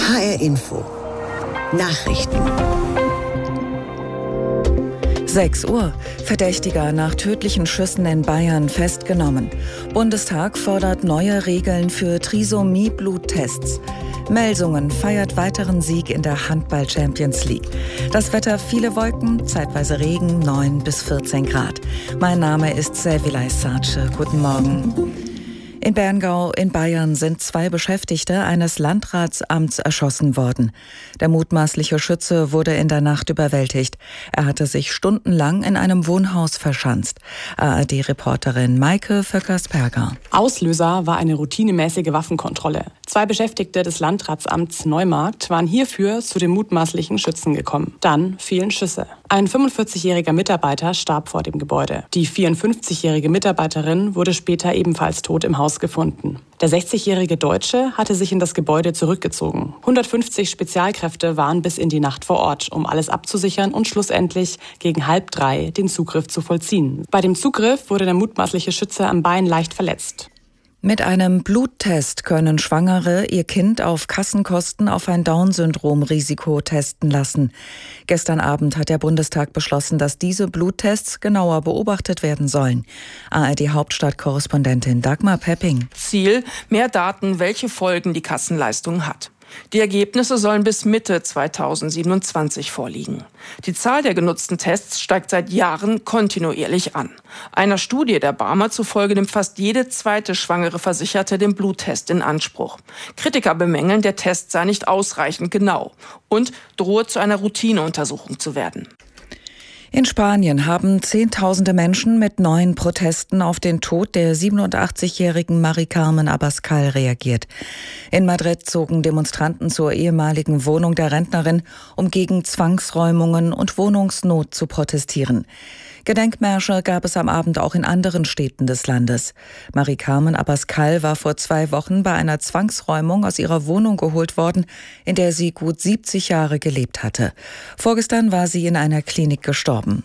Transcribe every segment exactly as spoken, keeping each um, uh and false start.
H R Info. Nachrichten. sechs Uhr. Verdächtiger nach tödlichen Schüssen in Bayern festgenommen. Bundestag fordert neue Regeln für Trisomie-Bluttests. Melsungen feiert weiteren Sieg in der Handball-Champions League. Das Wetter: viele Wolken, zeitweise Regen, neun bis vierzehn Grad. Mein Name ist Sevilay Sace. Guten Morgen. In Berngau in Bayern sind zwei Beschäftigte eines Landratsamts erschossen worden. Der mutmaßliche Schütze wurde in der Nacht überwältigt. Er hatte sich stundenlang in einem Wohnhaus verschanzt. A R D-Reporterin Maike Vöckers-Perger. Auslöser war eine routinemäßige Waffenkontrolle. Zwei Beschäftigte des Landratsamts Neumarkt waren hierfür zu dem mutmaßlichen Schützen gekommen. Dann fielen Schüsse. Ein fünfundvierzigjähriger Mitarbeiter starb vor dem Gebäude. Die vierundfünfzigjährige Mitarbeiterin wurde später ebenfalls tot im Haus gefunden. Der sechzigjährige Deutsche hatte sich in das Gebäude zurückgezogen. hundertfünfzig Spezialkräfte waren bis in die Nacht vor Ort, um alles abzusichern und schlussendlich gegen halb drei den Zugriff zu vollziehen. Bei dem Zugriff wurde der mutmaßliche Schütze am Bein leicht verletzt. Mit einem Bluttest können Schwangere ihr Kind auf Kassenkosten auf ein Down-Syndrom-Risiko testen lassen. Gestern Abend hat der Bundestag beschlossen, dass diese Bluttests genauer beobachtet werden sollen. A R D-Hauptstadt-Korrespondentin Dagmar Pepping. Ziel: mehr Daten, welche Folgen die Kassenleistung hat. Die Ergebnisse sollen bis Mitte zweitausendsiebenundzwanzig vorliegen. Die Zahl der genutzten Tests steigt seit Jahren kontinuierlich an. Einer Studie der Barmer zufolge nimmt fast jede zweite schwangere Versicherte den Bluttest in Anspruch. Kritiker bemängeln, der Test sei nicht ausreichend genau und drohe zu einer Routineuntersuchung zu werden. In Spanien haben Zehntausende Menschen mit neuen Protesten auf den Tod der siebenundachtzigjährigen Mari Carmen Abascal reagiert. In Madrid zogen Demonstranten zur ehemaligen Wohnung der Rentnerin, um gegen Zwangsräumungen und Wohnungsnot zu protestieren. Gedenkmärsche gab es am Abend auch in anderen Städten des Landes. Mari Carmen Abascal war vor zwei Wochen bei einer Zwangsräumung aus ihrer Wohnung geholt worden, in der sie gut siebzig Jahre gelebt hatte. Vorgestern war sie in einer Klinik gestorben.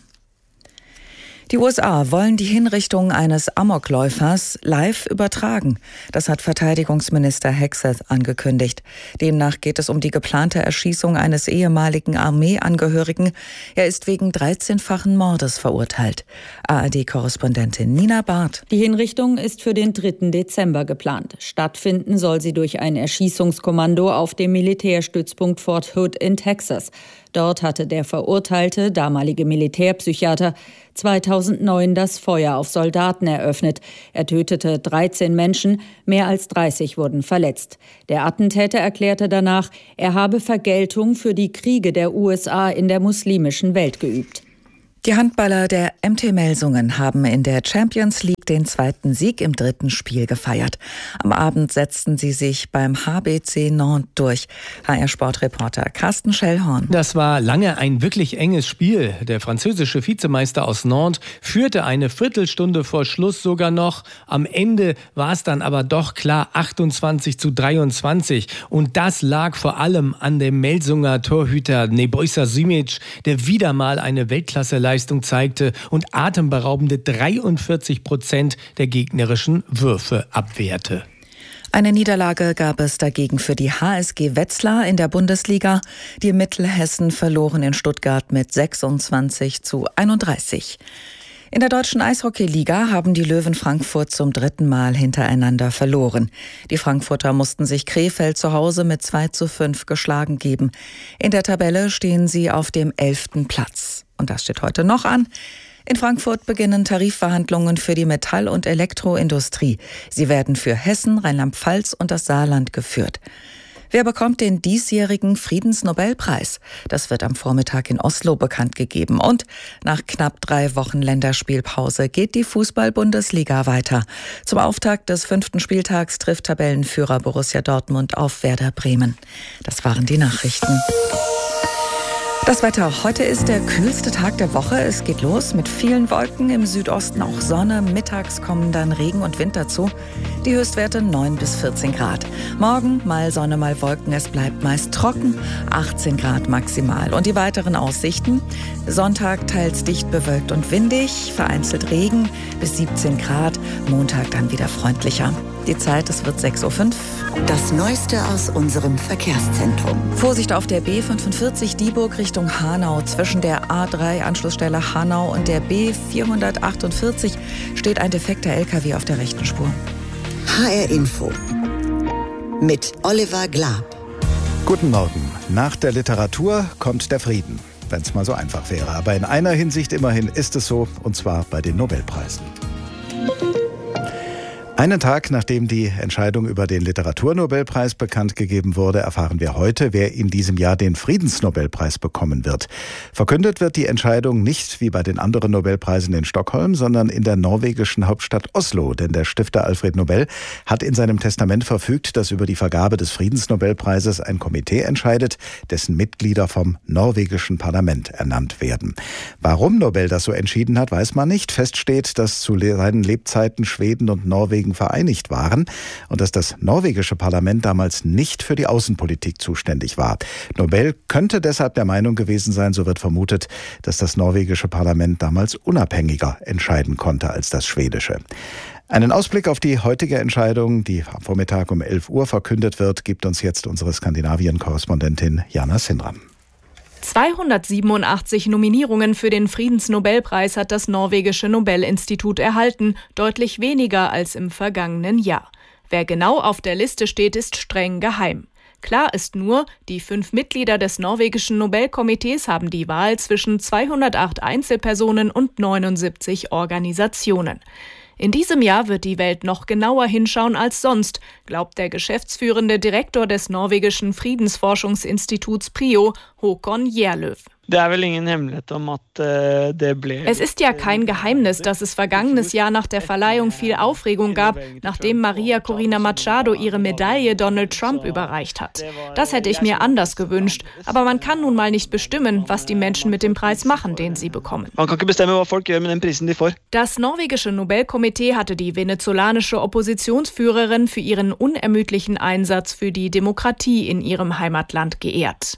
Die U S A wollen die Hinrichtung eines Amokläufers live übertragen. Das hat Verteidigungsminister Hegseth angekündigt. Demnach geht es um die geplante Erschießung eines ehemaligen Armeeangehörigen. Er ist wegen dreizehnfachen Mordes verurteilt. A R D-Korrespondentin Nina Barth. Die Hinrichtung ist für den dritten Dezember geplant. Stattfinden soll sie durch ein Erschießungskommando auf dem Militärstützpunkt Fort Hood in Texas. Dort hatte der verurteilte, damalige Militärpsychiater, zweitausendneun das Feuer auf Soldaten eröffnet. Er tötete dreizehn Menschen, mehr als dreißig wurden verletzt. Der Attentäter erklärte danach, er habe Vergeltung für die Kriege der U S A in der muslimischen Welt geübt. Die Handballer der M T Melsungen haben in der Champions League den zweiten Sieg im dritten Spiel gefeiert. Am Abend setzten sie sich beim H B C Nantes durch. H R-Sportreporter Carsten Schellhorn. Das war lange ein wirklich enges Spiel. Der französische Vizemeister aus Nantes führte eine Viertelstunde vor Schluss sogar noch. Am Ende war es dann aber doch klar achtundzwanzig zu dreiundzwanzig. Und das lag vor allem an dem Melsunger Torhüter Nebojša Simić, der wieder mal eine Weltklasse-Leistung zeigte und atemberaubende dreiundvierzig Prozent der gegnerischen Würfe abwehrte. Eine Niederlage gab es dagegen für die H S G Wetzlar in der Bundesliga. Die Mittelhessen verloren in Stuttgart mit sechsundzwanzig zu einunddreißig. In der deutschen Eishockeyliga haben die Löwen Frankfurt zum dritten Mal hintereinander verloren. Die Frankfurter mussten sich Krefeld zu Hause mit zwei zu fünf geschlagen geben. In der Tabelle stehen sie auf dem elften Platz. Und das steht heute noch an. In Frankfurt beginnen Tarifverhandlungen für die Metall- und Elektroindustrie. Sie werden für Hessen, Rheinland-Pfalz und das Saarland geführt. Wer bekommt den diesjährigen Friedensnobelpreis? Das wird am Vormittag in Oslo bekannt gegeben. Und nach knapp drei Wochen Länderspielpause geht die Fußball-Bundesliga weiter. Zum Auftakt des fünften Spieltags trifft Tabellenführer Borussia Dortmund auf Werder Bremen. Das waren die Nachrichten. Das Wetter. Heute ist der kühlste Tag der Woche. Es geht los mit vielen Wolken, im Südosten auch Sonne. Mittags kommen dann Regen und Wind dazu. Die Höchstwerte neun bis vierzehn Grad. Morgen mal Sonne, mal Wolken. Es bleibt meist trocken. achtzehn Grad maximal. Und die weiteren Aussichten. Sonntag teils dicht bewölkt und windig. Vereinzelt Regen bis siebzehn Grad. Montag dann wieder freundlicher. Die Zeit, es wird sechs Uhr fünf. Das Neueste aus unserem Verkehrszentrum. Vorsicht auf der B fünfundvierzig Dieburg Richtung Hanau. Zwischen der A drei Anschlussstelle Hanau und der B vierhundertachtundvierzig steht ein defekter L K W auf der rechten Spur. H R Info mit Oliver Glab. Guten Morgen. Nach der Literatur kommt der Frieden. Wenn es mal so einfach wäre. Aber in einer Hinsicht immerhin ist es so, und zwar bei den Nobelpreisen. Einen Tag nachdem die Entscheidung über den Literaturnobelpreis bekannt gegeben wurde, erfahren wir heute, wer in diesem Jahr den Friedensnobelpreis bekommen wird. Verkündet wird die Entscheidung nicht wie bei den anderen Nobelpreisen in Stockholm, sondern in der norwegischen Hauptstadt Oslo. Denn der Stifter Alfred Nobel hat in seinem Testament verfügt, dass über die Vergabe des Friedensnobelpreises ein Komitee entscheidet, dessen Mitglieder vom norwegischen Parlament ernannt werden. Warum Nobel das so entschieden hat, weiß man nicht. Fest steht, dass zu seinen Lebzeiten Schweden und Norwegen vereinigt waren und dass das norwegische Parlament damals nicht für die Außenpolitik zuständig war. Nobel könnte deshalb der Meinung gewesen sein, so wird vermutet, dass das norwegische Parlament damals unabhängiger entscheiden konnte als das schwedische. Einen Ausblick auf die heutige Entscheidung, die am Vormittag um elf Uhr verkündet wird, gibt uns jetzt unsere Skandinavien-Korrespondentin Jana Sindram. zweihundertsiebenundachtzig Nominierungen für den Friedensnobelpreis hat das norwegische Nobelinstitut erhalten, deutlich weniger als im vergangenen Jahr. Wer genau auf der Liste steht, ist streng geheim. Klar ist nur, die fünf Mitglieder des norwegischen Nobelkomitees haben die Wahl zwischen zweihundertacht Einzelpersonen und neunundsiebzig Organisationen. In diesem Jahr wird die Welt noch genauer hinschauen als sonst, glaubt der geschäftsführende Direktor des norwegischen Friedensforschungsinstituts PRIO, Håkon Gjerløv. Es ist ja kein Geheimnis, dass es vergangenes Jahr nach der Verleihung viel Aufregung gab, nachdem Maria Corina Machado ihre Medaille Donald Trump überreicht hat. Das hätte ich mir anders gewünscht, aber man kann nun mal nicht bestimmen, was die Menschen mit dem Preis machen, den sie bekommen. Das norwegische Nobelkomitee hatte die venezolanische Oppositionsführerin für ihren unermüdlichen Einsatz für die Demokratie in ihrem Heimatland geehrt.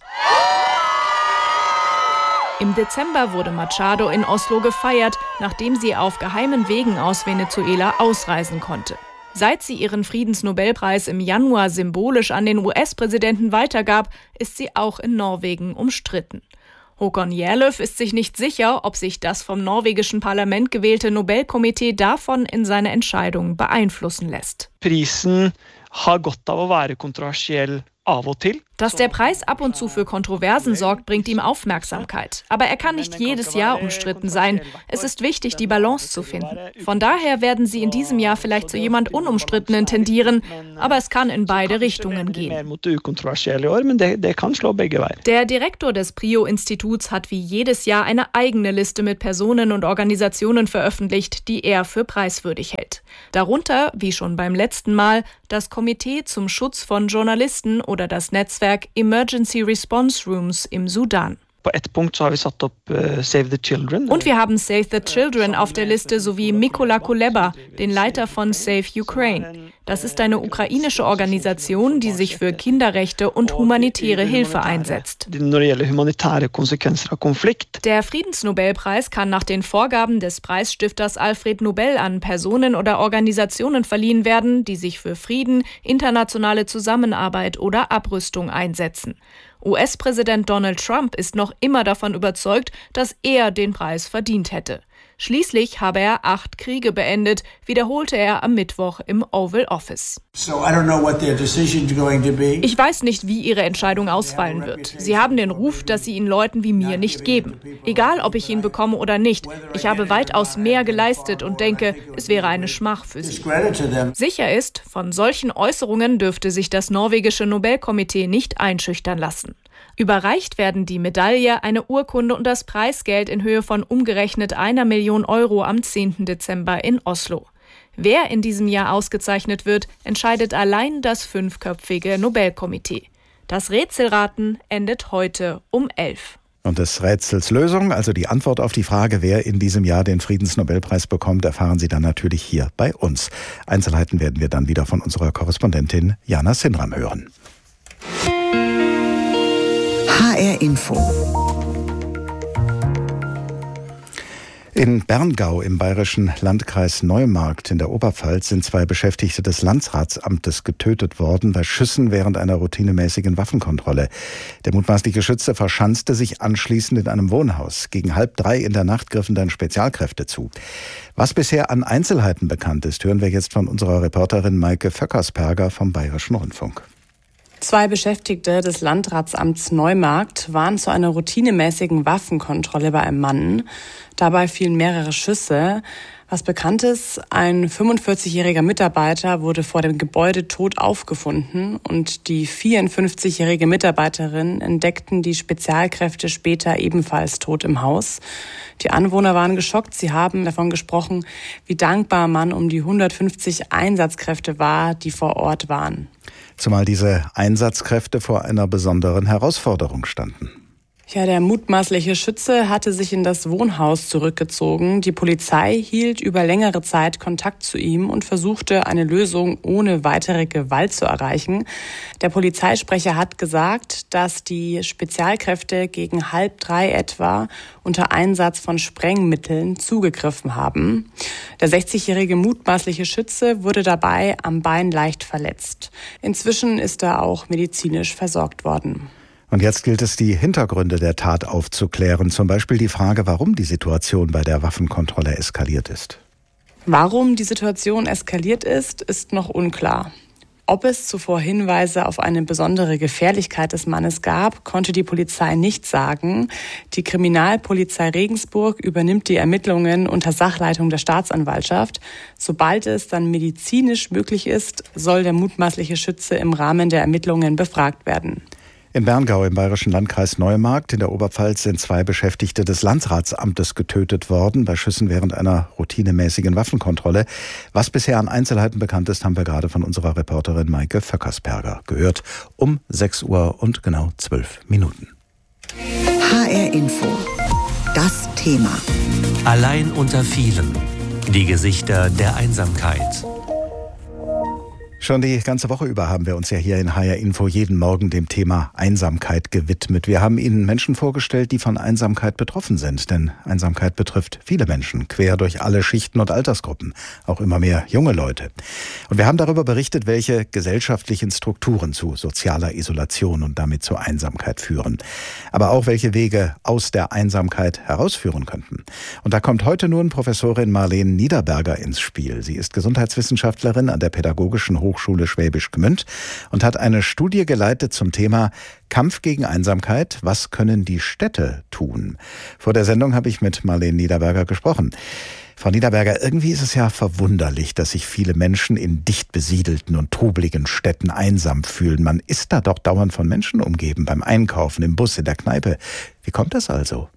Im Dezember wurde Machado in Oslo gefeiert, nachdem sie auf geheimen Wegen aus Venezuela ausreisen konnte. Seit sie ihren Friedensnobelpreis im Januar symbolisch an den U S-Präsidenten weitergab, ist sie auch in Norwegen umstritten. Håkon Gjerløv ist sich nicht sicher, ob sich das vom norwegischen Parlament gewählte Nobelkomitee davon in seine Entscheidung beeinflussen lässt. Prisen har godt av å være kontroversiell. Dass der Preis ab und zu für Kontroversen sorgt, bringt ihm Aufmerksamkeit. Aber er kann nicht jedes Jahr umstritten sein. Es ist wichtig, die Balance zu finden. Von daher werden sie in diesem Jahr vielleicht zu jemand Unumstrittenen tendieren, aber es kann in beide Richtungen gehen. Der Direktor des PRIO-Instituts hat wie jedes Jahr eine eigene Liste mit Personen und Organisationen veröffentlicht, die er für preiswürdig hält. Darunter, wie schon beim letzten Mal, das Komitee zum Schutz von Journalisten oder das Netzwerk Emergency Response Rooms im Sudan. Und wir haben Save the Children auf der Liste sowie Mykola Kuleba, den Leiter von Save Ukraine. Das ist eine ukrainische Organisation, die sich für Kinderrechte und humanitäre Hilfe einsetzt. Der Friedensnobelpreis kann nach den Vorgaben des Preisstifters Alfred Nobel an Personen oder Organisationen verliehen werden, die sich für Frieden, internationale Zusammenarbeit oder Abrüstung einsetzen. U S-Präsident Donald Trump ist noch immer davon überzeugt, dass er den Preis verdient hätte. Schließlich habe er acht Kriege beendet, wiederholte er am Mittwoch im Oval Office. Ich weiß nicht, wie ihre Entscheidung ausfallen wird. Sie haben den Ruf, dass sie ihn Leuten wie mir nicht geben. Egal, ob ich ihn bekomme oder nicht. Ich habe weitaus mehr geleistet und denke, es wäre eine Schmach für sie. Sicher ist, von solchen Äußerungen dürfte sich das norwegische Nobelkomitee nicht einschüchtern lassen. Überreicht werden die Medaille, eine Urkunde und das Preisgeld in Höhe von umgerechnet einer Million Euro am zehnten Dezember in Oslo. Wer in diesem Jahr ausgezeichnet wird, entscheidet allein das fünfköpfige Nobelkomitee. Das Rätselraten endet heute um elf. Und des Rätsels Lösung, also die Antwort auf die Frage, wer in diesem Jahr den Friedensnobelpreis bekommt, erfahren Sie dann natürlich hier bei uns. Einzelheiten werden wir dann wieder von unserer Korrespondentin Jana Sindram hören. H R Info. In Berngau im bayerischen Landkreis Neumarkt in der Oberpfalz sind zwei Beschäftigte des Landratsamtes getötet worden bei Schüssen während einer routinemäßigen Waffenkontrolle. Der mutmaßliche Schütze verschanzte sich anschließend in einem Wohnhaus. Gegen halb drei in der Nacht griffen dann Spezialkräfte zu. Was bisher an Einzelheiten bekannt ist, hören wir jetzt von unserer Reporterin Maike Vöckersperger vom Bayerischen Rundfunk. Zwei Beschäftigte des Landratsamts Neumarkt waren zu einer routinemäßigen Waffenkontrolle bei einem Mann. Dabei fielen mehrere Schüsse. Was bekannt ist, ein fünfundvierzigjähriger Mitarbeiter wurde vor dem Gebäude tot aufgefunden und die vierundfünfzigjährige Mitarbeiterin entdeckten die Spezialkräfte später ebenfalls tot im Haus. Die Anwohner waren geschockt. Sie haben davon gesprochen, wie dankbar man um die hundertfünfzig Einsatzkräfte war, die vor Ort waren. Zumal diese Einsatzkräfte vor einer besonderen Herausforderung standen. Ja, der mutmaßliche Schütze hatte sich in das Wohnhaus zurückgezogen. Die Polizei hielt über längere Zeit Kontakt zu ihm und versuchte, eine Lösung ohne weitere Gewalt zu erreichen. Der Polizeisprecher hat gesagt, dass die Spezialkräfte gegen halb drei etwa unter Einsatz von Sprengmitteln zugegriffen haben. Der sechzigjährige mutmaßliche Schütze wurde dabei am Bein leicht verletzt. Inzwischen ist er auch medizinisch versorgt worden. Und jetzt gilt es, die Hintergründe der Tat aufzuklären. Zum Beispiel die Frage, warum die Situation bei der Waffenkontrolle eskaliert ist. Warum die Situation eskaliert ist, ist noch unklar. Ob es zuvor Hinweise auf eine besondere Gefährlichkeit des Mannes gab, konnte die Polizei nicht sagen. Die Kriminalpolizei Regensburg übernimmt die Ermittlungen unter Sachleitung der Staatsanwaltschaft. Sobald es dann medizinisch möglich ist, soll der mutmaßliche Schütze im Rahmen der Ermittlungen befragt werden. In Berngau im bayerischen Landkreis Neumarkt in der Oberpfalz sind zwei Beschäftigte des Landratsamtes getötet worden bei Schüssen während einer routinemäßigen Waffenkontrolle. Was bisher an Einzelheiten bekannt ist, haben wir gerade von unserer Reporterin Maike Vöckersperger gehört. Um sechs Uhr und genau zwölf Minuten. H R Info. Das Thema. Allein unter vielen. Die Gesichter der Einsamkeit. Schon die ganze Woche über haben wir uns ja hier in H R Info jeden Morgen dem Thema Einsamkeit gewidmet. Wir haben Ihnen Menschen vorgestellt, die von Einsamkeit betroffen sind. Denn Einsamkeit betrifft viele Menschen, quer durch alle Schichten und Altersgruppen. Auch immer mehr junge Leute. Und wir haben darüber berichtet, welche gesellschaftlichen Strukturen zu sozialer Isolation und damit zur Einsamkeit führen. Aber auch welche Wege aus der Einsamkeit herausführen könnten. Und da kommt heute nun Professorin Marleen Niederberger ins Spiel. Sie ist Gesundheitswissenschaftlerin an der Pädagogischen Hochschule Hochschule Schwäbisch Gmünd und hat eine Studie geleitet zum Thema Kampf gegen Einsamkeit. Was können die Städte tun? Vor der Sendung habe ich mit Marleen Niederberger gesprochen. Frau Niederberger, irgendwie ist es ja verwunderlich, dass sich viele Menschen in dicht besiedelten und trubeligen Städten einsam fühlen. Man ist da doch dauernd von Menschen umgeben, beim Einkaufen, im Bus, in der Kneipe. Wie kommt das also?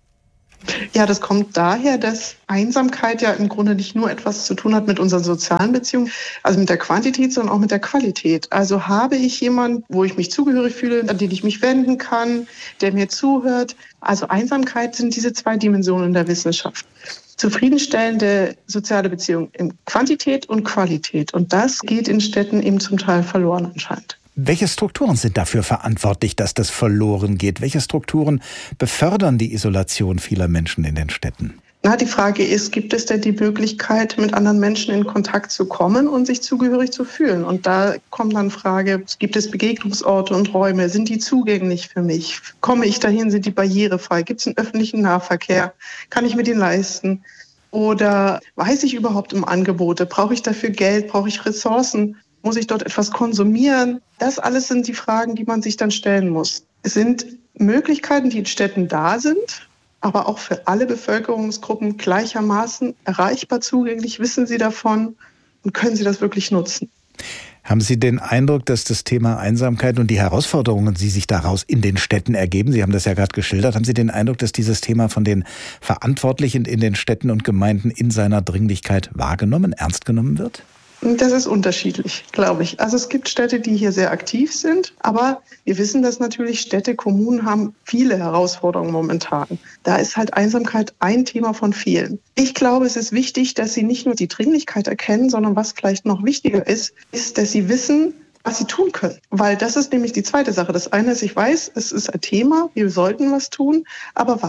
Ja, das kommt daher, dass Einsamkeit ja im Grunde nicht nur etwas zu tun hat mit unseren sozialen Beziehungen, also mit der Quantität, sondern auch mit der Qualität. Also habe ich jemanden, wo ich mich zugehörig fühle, an den ich mich wenden kann, der mir zuhört. Also Einsamkeit sind diese zwei Dimensionen der Wissenschaft. Zufriedenstellende soziale Beziehungen in Quantität und Qualität. Und das geht in Städten eben zum Teil verloren anscheinend. Welche Strukturen sind dafür verantwortlich, dass das verloren geht? Welche Strukturen befördern die Isolation vieler Menschen in den Städten? Na, die Frage ist, gibt es denn die Möglichkeit, mit anderen Menschen in Kontakt zu kommen und sich zugehörig zu fühlen? Und da kommt dann Frage, gibt es Begegnungsorte und Räume? Sind die zugänglich für mich? Komme ich dahin? Sind die barrierefrei? Gibt es einen öffentlichen Nahverkehr? Kann ich mir den leisten? Oder weiß ich überhaupt um Angebote? Brauche ich dafür Geld? Brauche ich Ressourcen? Muss ich dort etwas konsumieren? Das alles sind die Fragen, die man sich dann stellen muss. Es sind Möglichkeiten, die in Städten da sind, aber auch für alle Bevölkerungsgruppen gleichermaßen erreichbar, zugänglich. Wissen Sie davon und können Sie das wirklich nutzen? Haben Sie den Eindruck, dass das Thema Einsamkeit und die Herausforderungen, die sich daraus in den Städten ergeben, Sie haben das ja gerade geschildert, haben Sie den Eindruck, dass dieses Thema von den Verantwortlichen in den Städten und Gemeinden in seiner Dringlichkeit wahrgenommen, ernst genommen wird? Das ist unterschiedlich, glaube ich. Also es gibt Städte, die hier sehr aktiv sind, aber wir wissen, dass natürlich Städte, Kommunen haben viele Herausforderungen momentan. Da ist halt Einsamkeit ein Thema von vielen. Ich glaube, es ist wichtig, dass sie nicht nur die Dringlichkeit erkennen, sondern was vielleicht noch wichtiger ist, ist, dass sie wissen, was sie tun können. Weil das ist nämlich die zweite Sache. Das eine ist, ich weiß, es ist ein Thema, wir sollten was tun, aber was?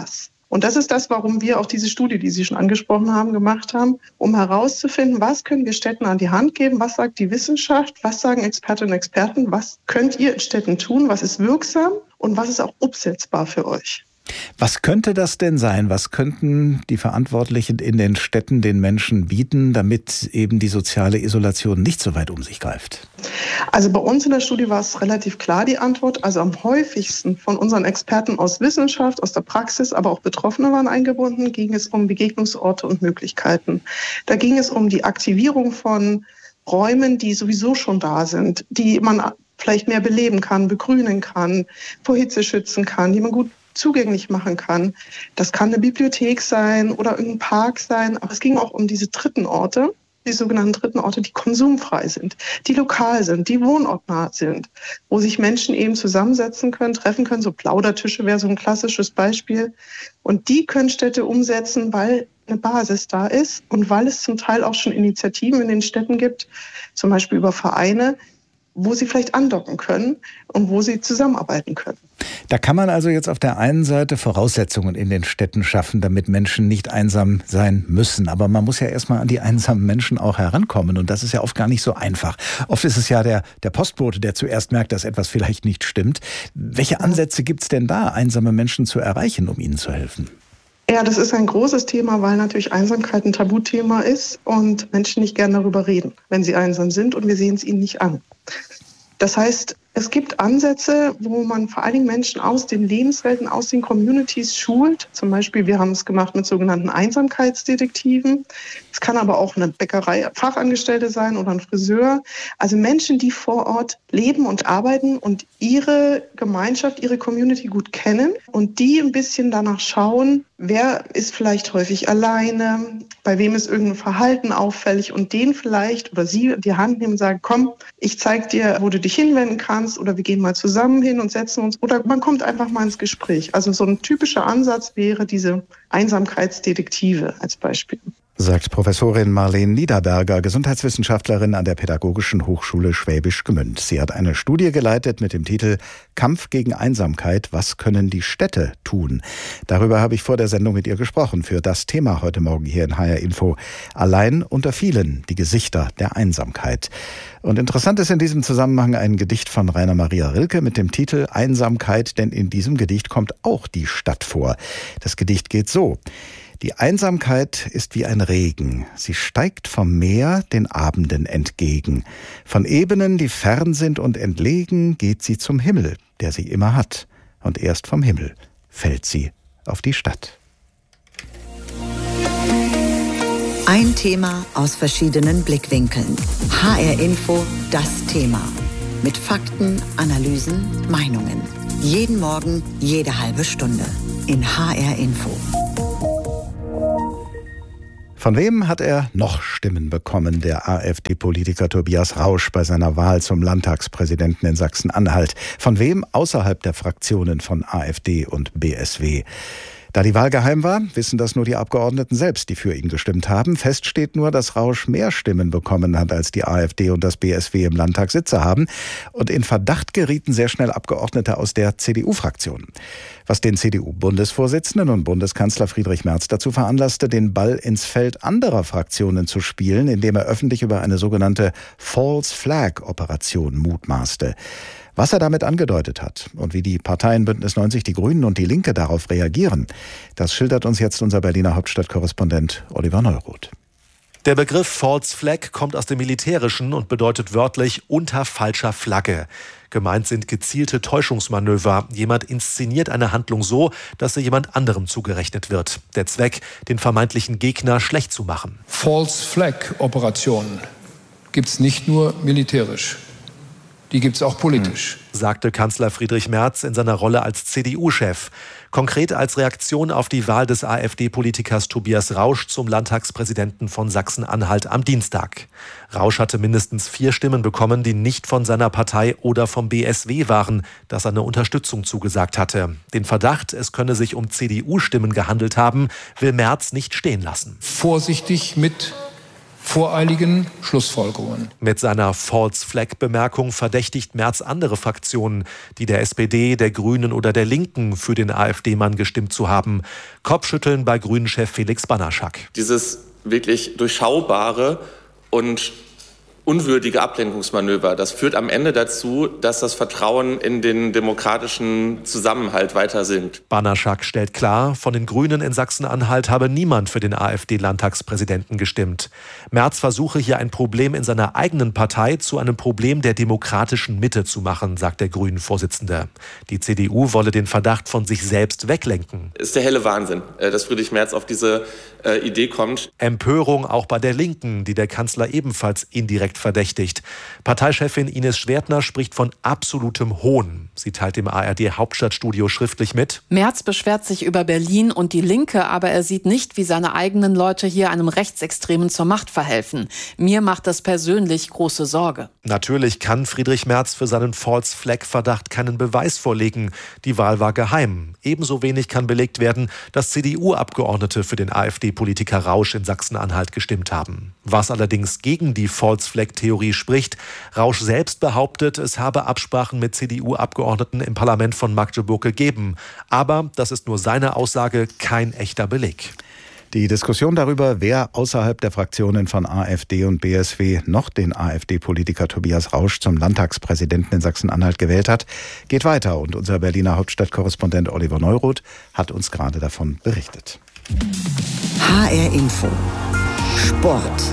Und das ist das, warum wir auch diese Studie, die Sie schon angesprochen haben, gemacht haben, um herauszufinden, was können wir Städten an die Hand geben, was sagt die Wissenschaft, was sagen Expertinnen und Experten, was könnt ihr in Städten tun, was ist wirksam und was ist auch umsetzbar für euch. Was könnte das denn sein? Was könnten die Verantwortlichen in den Städten den Menschen bieten, damit eben die soziale Isolation nicht so weit um sich greift? Also bei uns in der Studie war es relativ klar die Antwort. Also am häufigsten von unseren Experten aus Wissenschaft, aus der Praxis, aber auch Betroffene waren eingebunden, ging es um Begegnungsorte und Möglichkeiten. Da ging es um die Aktivierung von Räumen, die sowieso schon da sind, die man vielleicht mehr beleben kann, begrünen kann, vor Hitze schützen kann, die man gut zugänglich machen kann. Das kann eine Bibliothek sein oder irgendein Park sein, aber es ging auch um diese dritten Orte, die sogenannten dritten Orte, die konsumfrei sind, die lokal sind, die wohnortnah sind, wo sich Menschen eben zusammensetzen können, treffen können. So Plaudertische wäre so ein klassisches Beispiel. Und die können Städte umsetzen, weil eine Basis da ist und weil es zum Teil auch schon Initiativen in den Städten gibt, zum Beispiel über Vereine, wo sie vielleicht andocken können und wo sie zusammenarbeiten können. Da kann man also jetzt auf der einen Seite Voraussetzungen in den Städten schaffen, damit Menschen nicht einsam sein müssen. Aber man muss ja erstmal an die einsamen Menschen auch herankommen. Und das ist ja oft gar nicht so einfach. Oft ist es ja der, der Postbote, der zuerst merkt, dass etwas vielleicht nicht stimmt. Welche Ansätze gibt es denn da, einsame Menschen zu erreichen, um ihnen zu helfen? Ja, das ist ein großes Thema, weil natürlich Einsamkeit ein Tabuthema ist und Menschen nicht gerne darüber reden, wenn sie einsam sind und wir sehen es ihnen nicht an. Das heißt, es gibt Ansätze, wo man vor allen Dingen Menschen aus den Lebenswelten, aus den Communities schult. Zum Beispiel, wir haben es gemacht mit sogenannten Einsamkeitsdetektiven. Es kann aber auch eine Bäckerei-Fachangestellte sein oder ein Friseur. Also Menschen, die vor Ort leben und arbeiten und ihre Gemeinschaft, ihre Community gut kennen und die ein bisschen danach schauen, wer ist vielleicht häufig alleine, bei wem ist irgendein Verhalten auffällig und den vielleicht oder sie die Hand nehmen und sagen, komm, ich zeig dir, wo du dich hinwenden kannst oder wir gehen mal zusammen hin und setzen uns oder man kommt einfach mal ins Gespräch. Also so ein typischer Ansatz wäre diese Einsamkeitsdetektive als Beispiel. Sagt Professorin Marlene Niederberger, Gesundheitswissenschaftlerin an der Pädagogischen Hochschule Schwäbisch Gmünd. Sie hat eine Studie geleitet mit dem Titel Kampf gegen Einsamkeit. Was können die Städte tun? Darüber habe ich vor der Sendung mit ihr gesprochen. Für das Thema heute Morgen hier in H R Info. Allein unter vielen die Gesichter der Einsamkeit. Und interessant ist in diesem Zusammenhang ein Gedicht von Rainer Maria Rilke mit dem Titel Einsamkeit, denn in diesem Gedicht kommt auch die Stadt vor. Das Gedicht geht so: Die Einsamkeit ist wie ein Regen, sie steigt vom Meer den Abenden entgegen. Von Ebenen, die fern sind und entlegen, geht sie zum Himmel, der sie immer hat. Und erst vom Himmel fällt sie auf die Stadt. Ein Thema aus verschiedenen Blickwinkeln. H R Info, das Thema. Mit Fakten, Analysen, Meinungen. Jeden Morgen, jede halbe Stunde. In H R Info. Von wem hat er noch Stimmen bekommen, der AfD-Politiker Tobias Rausch bei seiner Wahl zum Landtagspräsidenten in Sachsen-Anhalt? Von wem außerhalb der Fraktionen von AfD und B S W? Da die Wahl geheim war, wissen das nur die Abgeordneten selbst, die für ihn gestimmt haben. Fest steht nur, dass Rausch mehr Stimmen bekommen hat, als die AfD und das B S W im Landtag Sitze haben. Und in Verdacht gerieten sehr schnell Abgeordnete aus der C D U-Fraktion. Was den C D U-Bundesvorsitzenden und Bundeskanzler Friedrich Merz dazu veranlasste, den Ball ins Feld anderer Fraktionen zu spielen, indem er öffentlich über eine sogenannte False-Flag-Operation mutmaßte. Was er damit angedeutet hat und wie die Parteien Bündnis neunzig, die Grünen und die Linke darauf reagieren, das schildert uns jetzt unser Berliner Hauptstadtkorrespondent Oliver Neuroth. Der Begriff False Flag kommt aus dem Militärischen und bedeutet wörtlich unter falscher Flagge. Gemeint sind gezielte Täuschungsmanöver. Jemand inszeniert eine Handlung so, dass sie jemand anderem zugerechnet wird. Der Zweck, den vermeintlichen Gegner schlecht zu machen. False Flag Operationen gibt es nicht nur militärisch. Die gibt es auch politisch. Hm, sagte Kanzler Friedrich Merz in seiner Rolle als C D U-Chef. Konkret als Reaktion auf die Wahl des AfD-Politikers Tobias Rausch zum Landtagspräsidenten von Sachsen-Anhalt am Dienstag. Rausch hatte mindestens vier Stimmen bekommen, die nicht von seiner Partei oder vom B S W waren, das seine Unterstützung zugesagt hatte. Den Verdacht, es könne sich um C D U-Stimmen gehandelt haben, will Merz nicht stehen lassen. Vorsichtig mit voreiligen Schlussfolgerungen. Mit seiner False-Flag-Bemerkung verdächtigt Merz andere Fraktionen, die der S P D, der Grünen oder der Linken für den AfD-Mann gestimmt zu haben. Kopfschütteln bei Grünen-Chef Felix Banaschak. Dieses wirklich durchschaubare und unwürdige Ablenkungsmanöver, das führt am Ende dazu, dass das Vertrauen in den demokratischen Zusammenhalt weiter sinkt. Banaschak stellt klar, von den Grünen in Sachsen-Anhalt habe niemand für den AfD-Landtagspräsidenten gestimmt. Merz versuche hier ein Problem in seiner eigenen Partei zu einem Problem der demokratischen Mitte zu machen, sagt der Grünen-Vorsitzende. Die C D U wolle den Verdacht von sich selbst weglenken. Ist der helle Wahnsinn, dass Friedrich Merz auf diese äh, Idee kommt. Empörung auch bei der Linken, die der Kanzler ebenfalls indirekt verdächtigt. Parteichefin Ines Schwertner spricht von absolutem Hohn. Sie teilt dem A R D-Hauptstadtstudio schriftlich mit: Merz beschwert sich über Berlin und die Linke, aber er sieht nicht, wie seine eigenen Leute hier einem Rechtsextremen zur Macht verhelfen. Mir macht das persönlich große Sorge. Natürlich kann Friedrich Merz für seinen False-Flag-Verdacht keinen Beweis vorlegen. Die Wahl war geheim. Ebenso wenig kann belegt werden, dass C D U-Abgeordnete für den AfD-Politiker Rausch in Sachsen-Anhalt gestimmt haben. Was allerdings gegen die False-Flag-Theorie spricht: Rausch selbst behauptet, es habe Absprachen mit C D U-Abgeordneten im Parlament von Magdeburg gegeben. Aber das ist nur seine Aussage, kein echter Beleg. Die Diskussion darüber, wer außerhalb der Fraktionen von AfD und B S W noch den AfD-Politiker Tobias Rausch zum Landtagspräsidenten in Sachsen-Anhalt gewählt hat, geht weiter. Und unser Berliner Hauptstadtkorrespondent Oliver Neuroth hat uns gerade davon berichtet. H R Info Sport.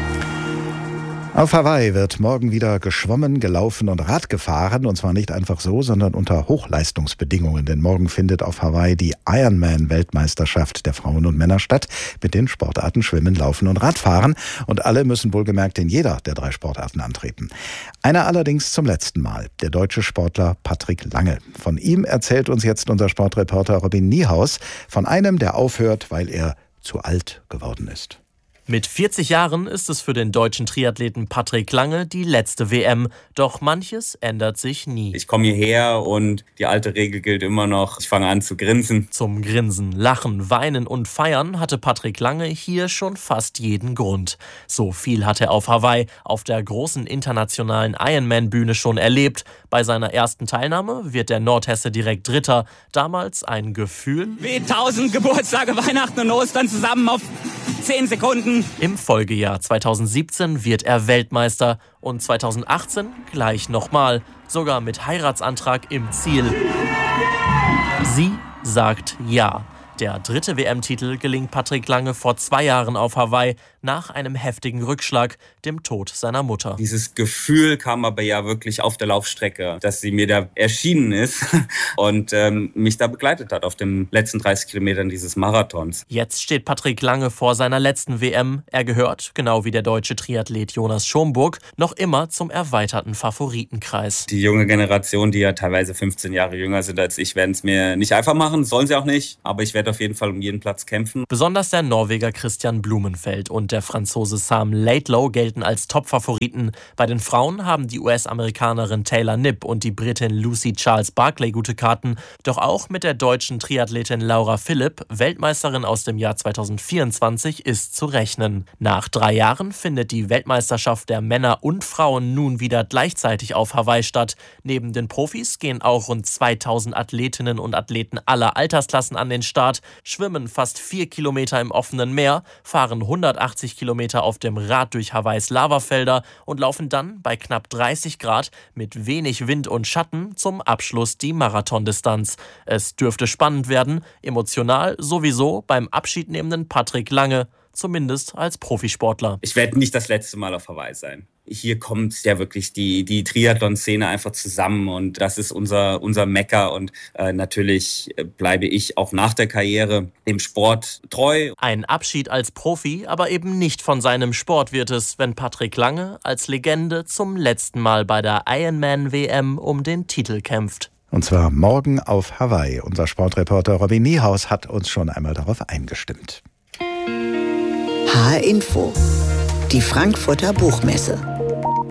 Auf Hawaii wird morgen wieder geschwommen, gelaufen und Rad gefahren. Und zwar nicht einfach so, sondern unter Hochleistungsbedingungen. Denn morgen findet auf Hawaii die Ironman-Weltmeisterschaft der Frauen und Männer statt. Mit den Sportarten Schwimmen, Laufen und Radfahren. Und alle müssen wohlgemerkt in jeder der drei Sportarten antreten. Einer allerdings zum letzten Mal. Der deutsche Sportler Patrick Lange. Von ihm erzählt uns jetzt unser Sportreporter Robin Niehaus von einem, der aufhört, weil er zu alt geworden ist. Mit vierzig Jahren ist es für den deutschen Triathleten Patrick Lange die letzte W M. Doch manches ändert sich nie. Ich komme hierher und die alte Regel gilt immer noch. Ich fange an zu grinsen. Zum Grinsen, Lachen, Weinen und Feiern hatte Patrick Lange hier schon fast jeden Grund. So viel hat er auf Hawaii auf der großen internationalen Ironman-Bühne schon erlebt. Bei seiner ersten Teilnahme wird der Nordhesse direkt Dritter. Damals ein Gefühl wie tausend Geburtstage, Weihnachten und Ostern zusammen auf zehn Sekunden. Im Folgejahr zweitausendsiebzehn wird er Weltmeister und zweitausendachtzehn gleich nochmal, sogar mit Heiratsantrag im Ziel. Sie sagt ja. Der dritte W M-Titel gelingt Patrick Lange vor zwei Jahren auf Hawaii nach einem heftigen Rückschlag, dem Tod seiner Mutter. Dieses Gefühl kam aber ja wirklich auf der Laufstrecke, dass sie mir da erschienen ist und ähm, mich da begleitet hat auf den letzten dreißig Kilometern dieses Marathons. Jetzt steht Patrick Lange vor seiner letzten W M. Er gehört, genau wie der deutsche Triathlet Jonas Schomburg, noch immer zum erweiterten Favoritenkreis. Die junge Generation, die ja teilweise fünfzehn Jahre jünger sind als ich, werden es mir nicht einfach machen, sollen sie auch nicht, aber ich werde auf jeden Fall um jeden Platz kämpfen. Besonders der Norweger Christian Blumenfeld und der Franzose Sam Laidlow gelten als Top-Favoriten. Bei den Frauen haben die U S-Amerikanerin Taylor Knipp und die Britin Lucy Charles Barclay gute Karten. Doch auch mit der deutschen Triathletin Laura Philipp, Weltmeisterin aus dem Jahr zweitausendvierundzwanzig, ist zu rechnen. Nach drei Jahren findet die Weltmeisterschaft der Männer und Frauen nun wieder gleichzeitig auf Hawaii statt. Neben den Profis gehen auch rund zweitausend Athletinnen und Athleten aller Altersklassen an den Start, schwimmen fast vier Kilometer im offenen Meer, fahren hundertachtzig Kilometer auf dem Rad durch Hawaiis Lavafelder und laufen dann bei knapp dreißig Grad mit wenig Wind und Schatten zum Abschluss die Marathondistanz. Es dürfte spannend werden, emotional sowieso beim abschiednehmenden Patrick Lange, zumindest als Profisportler. Ich werde nicht das letzte Mal auf Hawaii sein. Hier kommt ja wirklich die, die Triathlon-Szene einfach zusammen und das ist unser, unser Mekka und äh, natürlich bleibe ich auch nach der Karriere dem Sport treu. Ein Abschied als Profi, aber eben nicht von seinem Sport wird es, wenn Patrick Lange als Legende zum letzten Mal bei der Ironman-W M um den Titel kämpft. Und zwar morgen auf Hawaii. Unser Sportreporter Robin Niehaus hat uns schon einmal darauf eingestimmt. H R Info, die Frankfurter Buchmesse.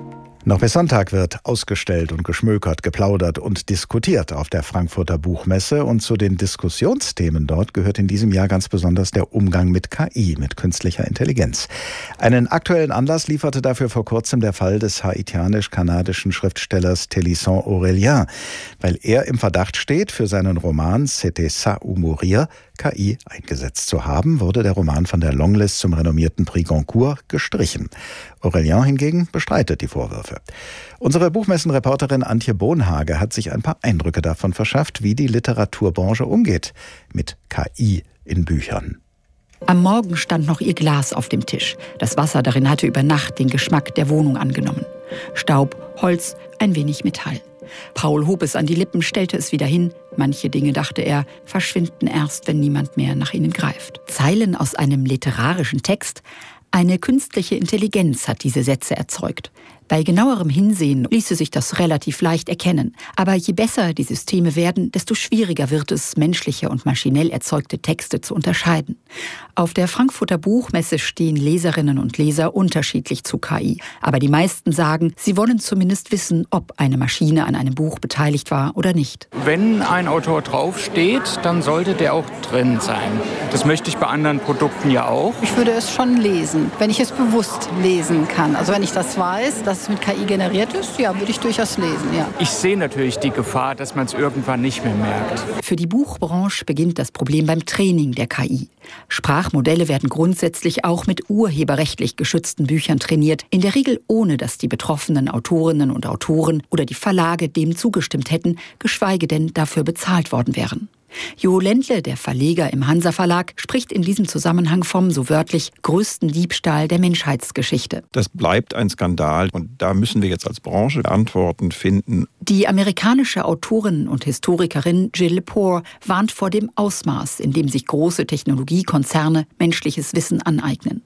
Noch bis Sonntag wird ausgestellt und geschmökert, geplaudert und diskutiert auf der Frankfurter Buchmesse. Und zu den Diskussionsthemen dort gehört in diesem Jahr ganz besonders der Umgang mit K I, mit künstlicher Intelligenz. Einen aktuellen Anlass lieferte dafür vor kurzem der Fall des haitianisch-kanadischen Schriftstellers Télisson Aurélien, weil er im Verdacht steht, für seinen Roman C'était ça ou mourir K I eingesetzt zu haben, wurde der Roman von der Longlist zum renommierten Prix Goncourt gestrichen. Aurélien hingegen bestreitet die Vorwürfe. Unsere Buchmessenreporterin Antje Bonhage hat sich ein paar Eindrücke davon verschafft, wie die Literaturbranche umgeht mit K I in Büchern. Am Morgen stand noch ihr Glas auf dem Tisch. Das Wasser darin hatte über Nacht den Geschmack der Wohnung angenommen. Staub, Holz, ein wenig Metall. Paul hob es an die Lippen, stellte es wieder hin. Manche Dinge, dachte er, verschwinden erst, wenn niemand mehr nach ihnen greift. Zeilen aus einem literarischen Text? Eine künstliche Intelligenz hat diese Sätze erzeugt. Bei genauerem Hinsehen ließe sich das relativ leicht erkennen. Aber je besser die Systeme werden, desto schwieriger wird es, menschliche und maschinell erzeugte Texte zu unterscheiden. Auf der Frankfurter Buchmesse stehen Leserinnen und Leser unterschiedlich zu K I. Aber die meisten sagen, sie wollen zumindest wissen, ob eine Maschine an einem Buch beteiligt war oder nicht. Wenn ein Autor draufsteht, dann sollte der auch drin sein. Das möchte ich bei anderen Produkten ja auch. Ich würde es schon lesen, wenn ich es bewusst lesen kann. Also wenn ich das weiß, dass es mit K I generiert ist, ja, würde ich durchaus lesen, ja. Ich sehe natürlich die Gefahr, dass man es irgendwann nicht mehr merkt. Für die Buchbranche beginnt das Problem beim Training der K I. Sprachmodelle werden grundsätzlich auch mit urheberrechtlich geschützten Büchern trainiert, in der Regel ohne, dass die betroffenen Autorinnen und Autoren oder die Verlage dem zugestimmt hätten, geschweige denn dafür bezahlt worden wären. Jo Ländle, der Verleger im Hansa Verlag, spricht in diesem Zusammenhang vom, so wörtlich, größten Diebstahl der Menschheitsgeschichte. Das bleibt ein Skandal und da müssen wir jetzt als Branche Antworten finden. Die amerikanische Autorin und Historikerin Jill Lepore warnt vor dem Ausmaß, in dem sich große Technologiekonzerne menschliches Wissen aneignen.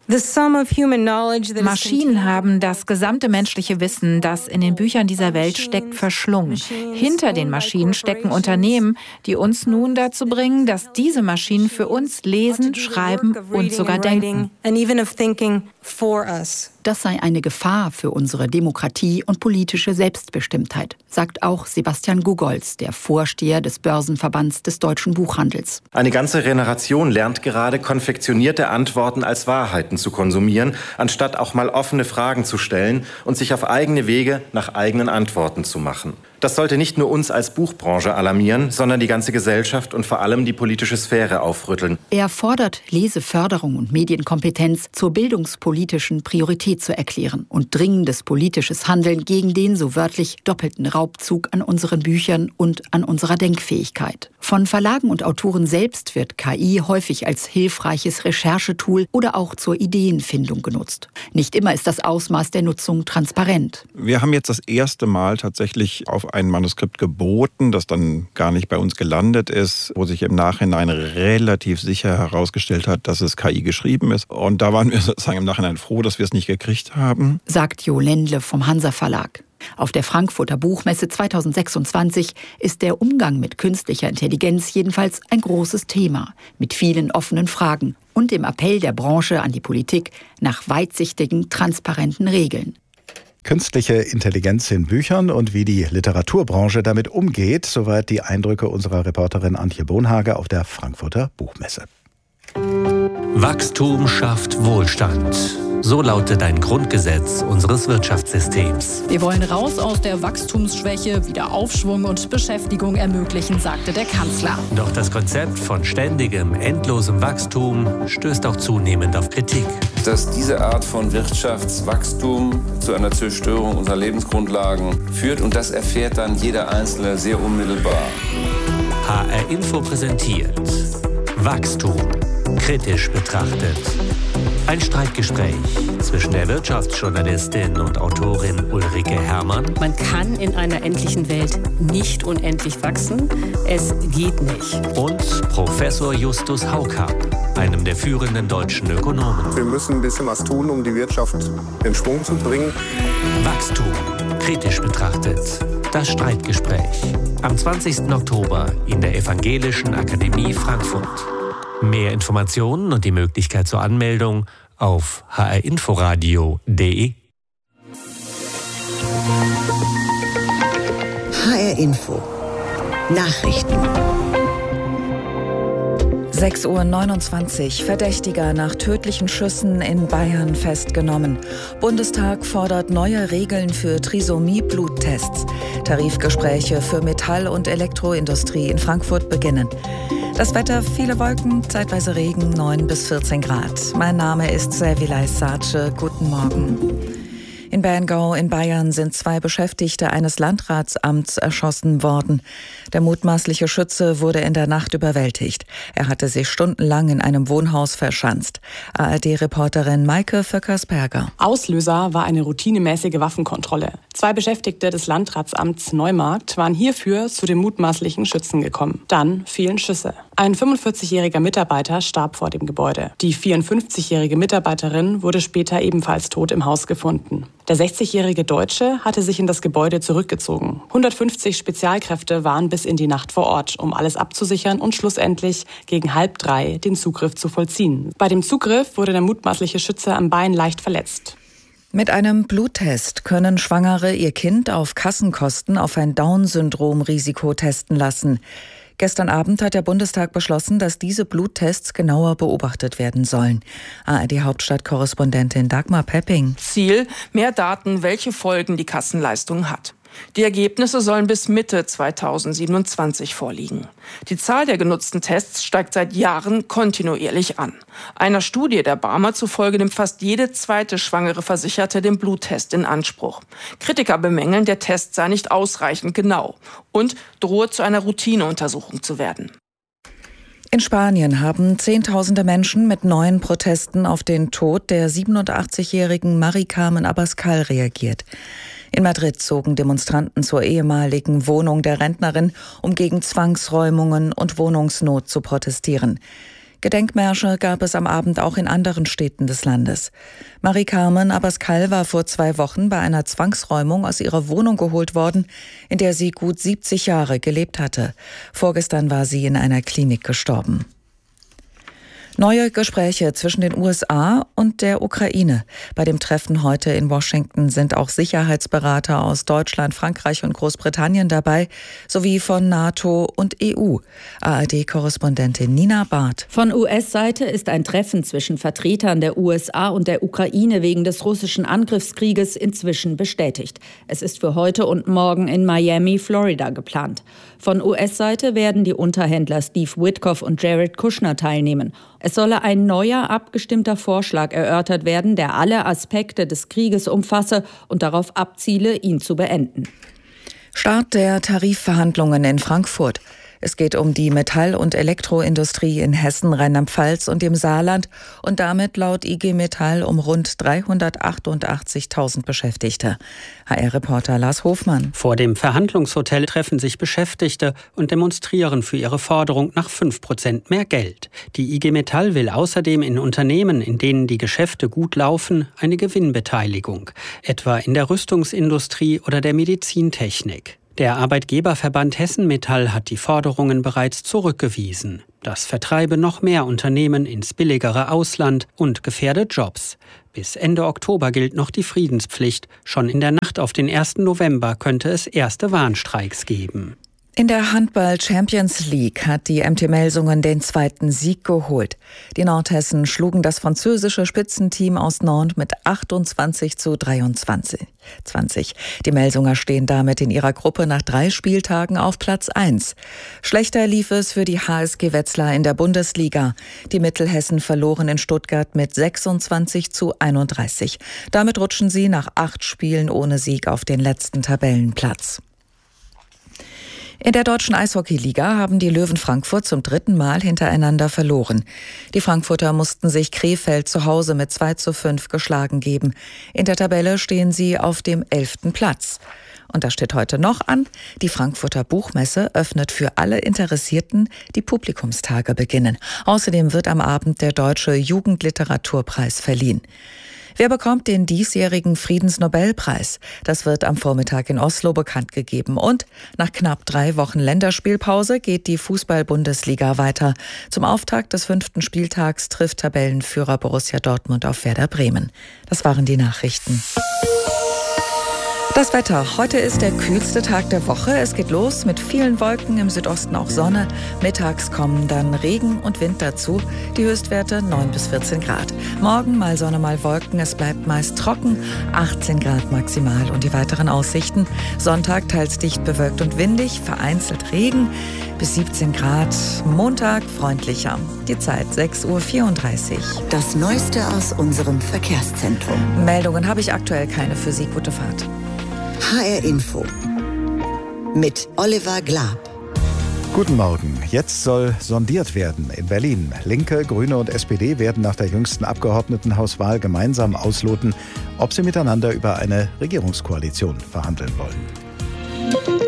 Maschinen haben das gesamte menschliche Wissen, das in den Büchern dieser Welt steckt, verschlungen. Hinter den Maschinen stecken Unternehmen, die uns nun dazu bringen, dass diese Maschinen für uns lesen, schreiben und sogar denken. Das sei eine Gefahr für unsere Demokratie und politische Selbstbestimmtheit, sagt auch Sebastian Gugolz, der Vorsteher des Börsenverbands des deutschen Buchhandels. Eine ganze Generation lernt gerade, konfektionierte Antworten als Wahrheiten zu konsumieren, anstatt auch mal offene Fragen zu stellen und sich auf eigene Wege nach eigenen Antworten zu machen. Das sollte nicht nur uns als Buchbranche alarmieren, sondern die ganze Gesellschaft und vor allem die politische Sphäre aufrütteln. Er fordert, Leseförderung und Medienkompetenz zur bildungspolitischen Priorität zu erklären und dringendes politisches Handeln gegen den so wörtlich doppelten Raubzug an unseren Büchern und an unserer Denkfähigkeit. Von Verlagen und Autoren selbst wird K I häufig als hilfreiches Recherchetool oder auch zur Ideenfindung genutzt. Nicht immer ist das Ausmaß der Nutzung transparent. Wir haben jetzt das erste Mal tatsächlich auf ein Manuskript geboten, das dann gar nicht bei uns gelandet ist, wo sich im Nachhinein relativ sicher herausgestellt hat, dass es K I geschrieben ist. Und da waren wir sozusagen im Nachhinein froh, dass wir es nicht gekriegt haben. Sagt Jo Ländle vom Hansa Verlag. Auf der Frankfurter Buchmesse zweitausendsechsundzwanzig ist der Umgang mit künstlicher Intelligenz jedenfalls ein großes Thema, mit vielen offenen Fragen und dem Appell der Branche an die Politik nach weitsichtigen, transparenten Regeln. Künstliche Intelligenz in Büchern und wie die Literaturbranche damit umgeht, soweit die Eindrücke unserer Reporterin Antje Bonhage auf der Frankfurter Buchmesse. Wachstum schafft Wohlstand. So lautet ein Grundgesetz unseres Wirtschaftssystems. Wir wollen raus aus der Wachstumsschwäche, wieder Aufschwung und Beschäftigung ermöglichen, sagte der Kanzler. Doch das Konzept von ständigem, endlosem Wachstum stößt auch zunehmend auf Kritik. Dass diese Art von Wirtschaftswachstum zu einer Zerstörung unserer Lebensgrundlagen führt und das erfährt dann jeder Einzelne sehr unmittelbar. H R Info präsentiert Wachstum kritisch betrachtet. Ein Streitgespräch zwischen der Wirtschaftsjournalistin und Autorin Ulrike Herrmann. Man kann in einer endlichen Welt nicht unendlich wachsen. Es geht nicht. Und Professor Justus Haukapp, einem der führenden deutschen Ökonomen. Wir müssen ein bisschen was tun, um die Wirtschaft in Schwung zu bringen. Wachstum kritisch betrachtet. Das Streitgespräch. Am zwanzigsten Oktober in der Evangelischen Akademie Frankfurt. Mehr Informationen und die Möglichkeit zur Anmeldung auf h r inforadio punkt d e. H R Info. Nachrichten. sechs Uhr neunundzwanzig. Verdächtiger nach tödlichen Schüssen in Bayern festgenommen. Bundestag fordert neue Regeln für Trisomie-Bluttests. Tarifgespräche für Metall- und Elektroindustrie in Frankfurt beginnen. Das Wetter, viele Wolken, zeitweise Regen, neun bis vierzehn Grad. Mein Name ist Servilay Sace. Guten Morgen. In Bangau in Bayern sind zwei Beschäftigte eines Landratsamts erschossen worden. Der mutmaßliche Schütze wurde in der Nacht überwältigt. Er hatte sich stundenlang in einem Wohnhaus verschanzt. A R D-Reporterin Maike Vöckers-Perger. Auslöser war eine routinemäßige Waffenkontrolle. Zwei Beschäftigte des Landratsamts Neumarkt waren hierfür zu dem mutmaßlichen Schützen gekommen. Dann fielen Schüsse. Ein fünfundvierzigjähriger Mitarbeiter starb vor dem Gebäude. Die vierundfünfzigjährige Mitarbeiterin wurde später ebenfalls tot im Haus gefunden. Der sechzigjährige Deutsche hatte sich in das Gebäude zurückgezogen. hundertfünfzig Spezialkräfte waren bis in die Nacht vor Ort, um alles abzusichern und schlussendlich gegen halb drei den Zugriff zu vollziehen. Bei dem Zugriff wurde der mutmaßliche Schütze am Bein leicht verletzt. Mit einem Bluttest können Schwangere ihr Kind auf Kassenkosten auf ein Down-Syndrom-Risiko testen lassen. Gestern Abend hat der Bundestag beschlossen, dass diese Bluttests genauer beobachtet werden sollen. A R D-Hauptstadtkorrespondentin Dagmar Pepping. Ziel: mehr Daten, welche Folgen die Kassenleistung hat. Die Ergebnisse sollen bis Mitte zweitausendsiebenundzwanzig vorliegen. Die Zahl der genutzten Tests steigt seit Jahren kontinuierlich an. Einer Studie der Barmer zufolge nimmt fast jede zweite schwangere Versicherte den Bluttest in Anspruch. Kritiker bemängeln, der Test sei nicht ausreichend genau und drohe zu einer Routineuntersuchung zu werden. In Spanien haben Zehntausende Menschen mit neuen Protesten auf den Tod der siebenundachtzigjährigen Mari Carmen Abascal reagiert. In Madrid zogen Demonstranten zur ehemaligen Wohnung der Rentnerin, um gegen Zwangsräumungen und Wohnungsnot zu protestieren. Gedenkmärsche gab es am Abend auch in anderen Städten des Landes. Mari Carmen Abascal war vor zwei Wochen bei einer Zwangsräumung aus ihrer Wohnung geholt worden, in der sie gut siebzig Jahre gelebt hatte. Vorgestern war sie in einer Klinik gestorben. Neue Gespräche zwischen den U S A und der Ukraine. Bei dem Treffen heute in Washington sind auch Sicherheitsberater aus Deutschland, Frankreich und Großbritannien dabei, sowie von NATO und E U. A R D-Korrespondentin Nina Barth. Von U S-Seite ist ein Treffen zwischen Vertretern der U S A und der Ukraine wegen des russischen Angriffskrieges inzwischen bestätigt. Es ist für heute und morgen in Miami, Florida geplant. Von U S-Seite werden die Unterhändler Steve Witkoff und Jared Kushner teilnehmen. Es solle ein neuer, abgestimmter Vorschlag erörtert werden, der alle Aspekte des Krieges umfasse und darauf abziele, ihn zu beenden. Start der Tarifverhandlungen in Frankfurt. Es geht um die Metall- und Elektroindustrie in Hessen, Rheinland-Pfalz und dem Saarland und damit laut I G Metall um rund dreihundertachtundachtzigtausend Beschäftigte. H R-Reporter Lars Hofmann. Vor dem Verhandlungshotel treffen sich Beschäftigte und demonstrieren für ihre Forderung nach fünf Prozent mehr Geld. Die I G Metall will außerdem in Unternehmen, in denen die Geschäfte gut laufen, eine Gewinnbeteiligung, etwa in der Rüstungsindustrie oder der Medizintechnik. Der Arbeitgeberverband Hessen Metall hat die Forderungen bereits zurückgewiesen. Das vertreibe noch mehr Unternehmen ins billigere Ausland und gefährde Jobs. Bis Ende Oktober gilt noch die Friedenspflicht. Schon in der Nacht auf den ersten November könnte es erste Warnstreiks geben. In der Handball-Champions League hat die M T Melsungen den zweiten Sieg geholt. Die Nordhessen schlugen das französische Spitzenteam aus Nantes mit achtundzwanzig zu dreiundzwanzig. Die Melsunger stehen damit in ihrer Gruppe nach drei Spieltagen auf Platz eins. Schlechter lief es für die H S G Wetzlar in der Bundesliga. Die Mittelhessen verloren in Stuttgart mit sechsundzwanzig zu einunddreißig. Damit rutschen sie nach acht Spielen ohne Sieg auf den letzten Tabellenplatz. In der deutschen Eishockeyliga haben die Löwen Frankfurt zum dritten Mal hintereinander verloren. Die Frankfurter mussten sich Krefeld zu Hause mit zwei zu fünf geschlagen geben. In der Tabelle stehen sie auf dem elften Platz. Und da steht heute noch an, die Frankfurter Buchmesse öffnet für alle Interessierten, die Publikumstage beginnen. Außerdem wird am Abend der Deutsche Jugendliteraturpreis verliehen. Wer bekommt den diesjährigen Friedensnobelpreis? Das wird am Vormittag in Oslo bekannt gegeben. Und nach knapp drei Wochen Länderspielpause geht die Fußball-Bundesliga weiter. Zum Auftakt des fünften Spieltags trifft Tabellenführer Borussia Dortmund auf Werder Bremen. Das waren die Nachrichten. Das Wetter. Heute ist der kühlste Tag der Woche. Es geht los mit vielen Wolken, im Südosten auch Sonne. Mittags kommen dann Regen und Wind dazu. Die Höchstwerte neun bis vierzehn Grad. Morgen mal Sonne, mal Wolken. Es bleibt meist trocken. achtzehn Grad maximal. Und die weiteren Aussichten. Sonntag teils dicht bewölkt und windig. Vereinzelt Regen. Bis siebzehn Grad. Montag freundlicher. Die Zeit sechs Uhr vierunddreißig. Das Neueste aus unserem Verkehrszentrum. Meldungen habe ich aktuell keine für Sie. Gute Fahrt. H R Info mit Oliver Glab. Guten Morgen. Jetzt soll sondiert werden in Berlin. Linke, Grüne und S P D werden nach der jüngsten Abgeordnetenhauswahl gemeinsam ausloten, ob sie miteinander über eine Regierungskoalition verhandeln wollen.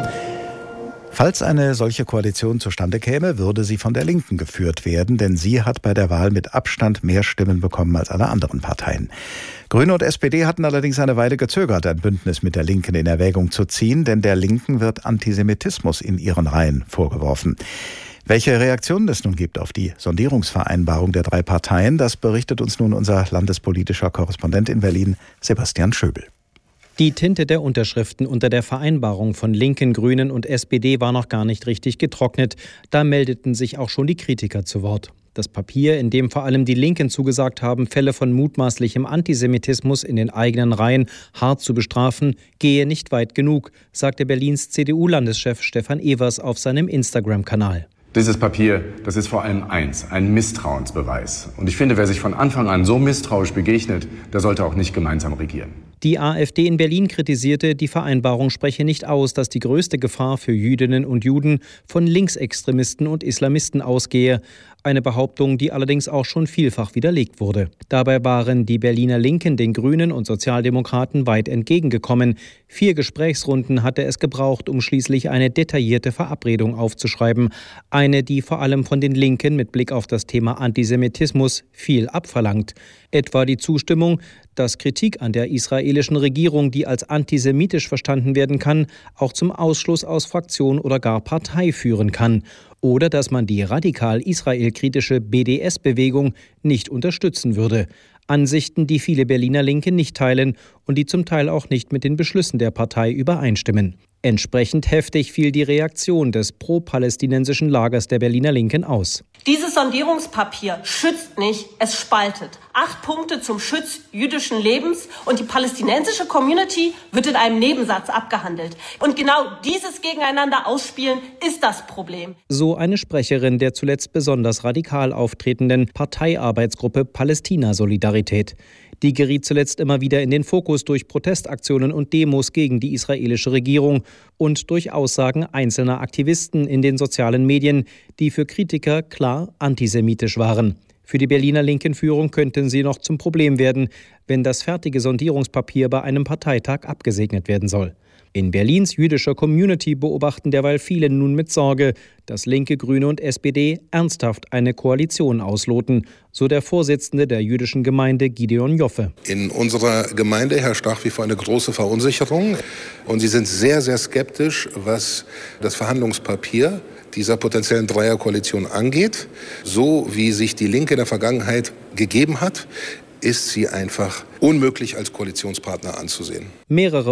Falls eine solche Koalition zustande käme, würde sie von der Linken geführt werden, denn sie hat bei der Wahl mit Abstand mehr Stimmen bekommen als alle anderen Parteien. Grüne und S P D hatten allerdings eine Weile gezögert, ein Bündnis mit der Linken in Erwägung zu ziehen, denn der Linken wird Antisemitismus in ihren Reihen vorgeworfen. Welche Reaktionen es nun gibt auf die Sondierungsvereinbarung der drei Parteien, das berichtet uns nun unser landespolitischer Korrespondent in Berlin, Sebastian Schöbel. Die Tinte der Unterschriften unter der Vereinbarung von Linken, Grünen und S P D war noch gar nicht richtig getrocknet. Da meldeten sich auch schon die Kritiker zu Wort. Das Papier, in dem vor allem die Linken zugesagt haben, Fälle von mutmaßlichem Antisemitismus in den eigenen Reihen hart zu bestrafen, gehe nicht weit genug, sagte Berlins C D U-Landeschef Stefan Evers auf seinem Instagram-Kanal. Dieses Papier, das ist vor allem eins, ein Misstrauensbeweis. Und ich finde, wer sich von Anfang an so misstrauisch begegnet, der sollte auch nicht gemeinsam regieren. Die AfD in Berlin kritisierte, die Vereinbarung spreche nicht aus, dass die größte Gefahr für Jüdinnen und Juden von Linksextremisten und Islamisten ausgehe. Eine Behauptung, die allerdings auch schon vielfach widerlegt wurde. Dabei waren die Berliner Linken den Grünen und Sozialdemokraten weit entgegengekommen. Vier Gesprächsrunden hatte es gebraucht, um schließlich eine detaillierte Verabredung aufzuschreiben. Eine, die vor allem von den Linken mit Blick auf das Thema Antisemitismus viel abverlangt. Etwa die Zustimmung, dass Kritik an der israelischen Regierung, die als antisemitisch verstanden werden kann, auch zum Ausschluss aus Fraktion oder gar Partei führen kann. Oder dass man die radikal israelkritische B D S-Bewegung nicht unterstützen würde. Ansichten, die viele Berliner Linke nicht teilen und die zum Teil auch nicht mit den Beschlüssen der Partei übereinstimmen. Entsprechend heftig fiel die Reaktion des pro-palästinensischen Lagers der Berliner Linken aus. Dieses Sondierungspapier schützt nicht, es spaltet. Acht Punkte zum Schutz jüdischen Lebens und die palästinensische Community wird in einem Nebensatz abgehandelt. Und genau dieses Gegeneinander ausspielen ist das Problem. So eine Sprecherin der zuletzt besonders radikal auftretenden Parteiarbeitsgruppe Palästina-Solidarität. Die geriet zuletzt immer wieder in den Fokus durch Protestaktionen und Demos gegen die israelische Regierung und durch Aussagen einzelner Aktivisten in den sozialen Medien, die für Kritiker klar antisemitisch waren. Für die Berliner linken Führung könnten sie noch zum Problem werden, wenn das fertige Sondierungspapier bei einem Parteitag abgesegnet werden soll. In Berlins jüdischer Community beobachten derweil viele nun mit Sorge, dass Linke, Grüne und S P D ernsthaft eine Koalition ausloten, so der Vorsitzende der jüdischen Gemeinde Gideon Joffe. In unserer Gemeinde herrscht nach wie vor eine große Verunsicherung und sie sind sehr, sehr skeptisch, was das Verhandlungspapier dieser potenziellen Dreierkoalition angeht. So wie sich die Linke in der Vergangenheit gegeben hat, ist sie einfach unmöglich als Koalitionspartner anzusehen. Mehrere